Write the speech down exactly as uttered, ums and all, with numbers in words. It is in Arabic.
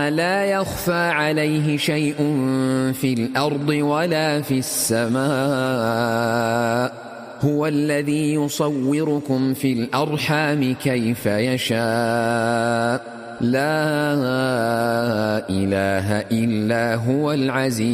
الله لا يخفى عليه شيء في الأرض ولا في السماء هو الذي يصوركم في الأرحام كيف يشاء لا إله إلا هو العزيز